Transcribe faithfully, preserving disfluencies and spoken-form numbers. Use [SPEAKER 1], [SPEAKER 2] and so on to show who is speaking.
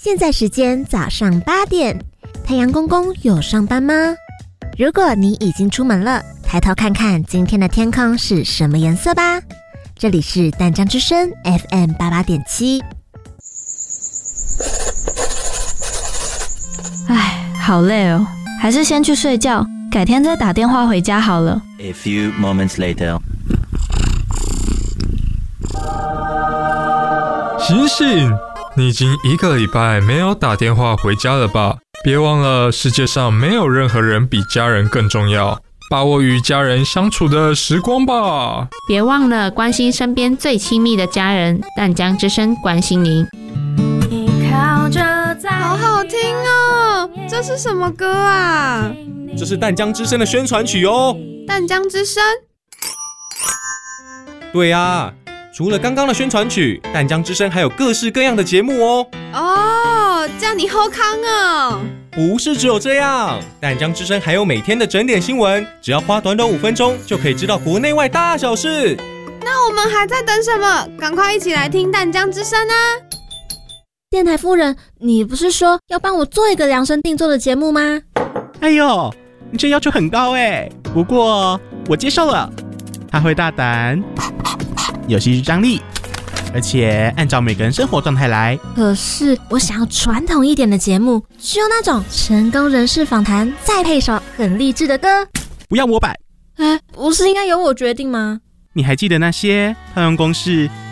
[SPEAKER 1] 现在时间早上八点，太阳公公有上班吗？如果你已经出门了，抬头看看今天的天空是什么颜色吧。这里是淡江之声 F M 八八点七。
[SPEAKER 2] 唉，好累哦，还是先去睡觉，改天再打电话回家好了。
[SPEAKER 3] A few moments later.
[SPEAKER 4] 醒醒！你已经一个礼拜没有打电话回家了吧？别忘了，世界上没有任何人比家人更重要。把握与家人相处的时光吧。
[SPEAKER 5] 别忘了关心身边最亲密的家人，淡江之声关心您。
[SPEAKER 6] 好好听哦，这是什么歌啊？
[SPEAKER 7] 这是淡江之声的宣传曲哦。
[SPEAKER 6] 淡江之声？
[SPEAKER 7] 对啊，除了刚刚的宣传曲，淡江之声还有各式各样的节目哦。
[SPEAKER 6] 哦，这样你好康哦。
[SPEAKER 7] 不是只有这样，淡江之声还有每天的整点新闻，只要花短短五分钟就可以知道国内外大小事。
[SPEAKER 6] 那我们还在等什么？赶快一起来听淡江之声啊！
[SPEAKER 1] 电台夫人，你不是说要帮我做一个量身定做的节目吗？
[SPEAKER 8] 哎呦，你这要求很高哎，不过我接受了。他会大胆，有戏剧张力，而且按照每个人生活状态来。
[SPEAKER 1] 可是我想要传统一点的节目，只有那种成功人士访谈，再配首很励志的歌。
[SPEAKER 8] 不要模板。
[SPEAKER 1] 哎，不是应该由我决定吗？
[SPEAKER 8] 你还记得那些套用公式